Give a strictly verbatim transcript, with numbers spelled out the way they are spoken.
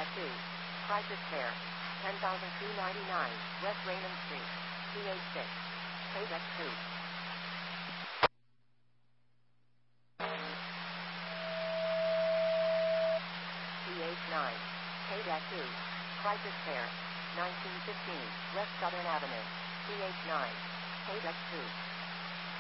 two. Price is fair. ten thousand two hundred ninety-nine dollars. West Raymond Street. P H six. K X two. P H nine. K two. Price is fair. nineteen fifteen. West Southern Avenue. P H nine. K X two.